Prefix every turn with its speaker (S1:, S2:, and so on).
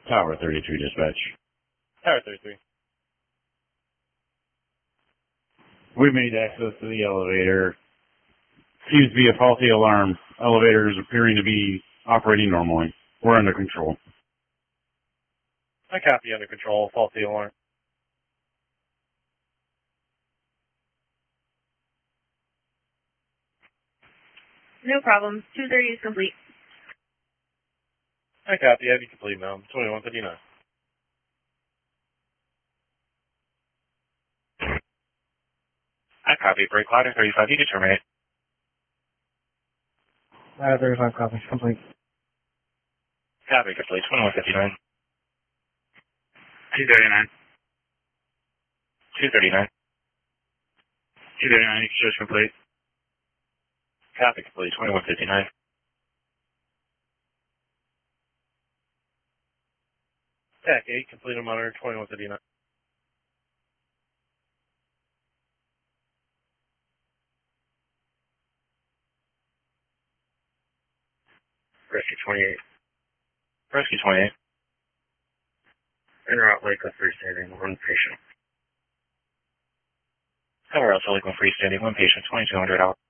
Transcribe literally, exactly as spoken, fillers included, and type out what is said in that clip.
S1: Tower thirty-three dispatch.
S2: Tower thirty-three.
S1: We made access to the elevator. Seems to be a faulty alarm. Elevator is appearing to be operating normally. We're under control.
S2: I copy, under control. Faulty alarm.
S3: No problem. two thirty is complete.
S2: I copy. Heavy complete, ma'am. twenty-one fifty-nine.
S4: I copy. Break ladder thirty-five. You can terminate.
S5: Ladder thirty-five copy. Complete.
S4: Copy. Complete. twenty-one fifty-nine. two thirty-nine. two thirty-nine. two thirty-nine. Exchange complete. Copy. Complete. twenty-one fifty-nine.
S2: Tac eight. Complete and monitor. twenty-one fifty-nine.
S4: Rescue twenty-eight. Rescue twenty-eight. Interrupt Lakeland freestanding, one patient. Cover Alpha Lakeland freestanding, one patient, twenty-two hundred out.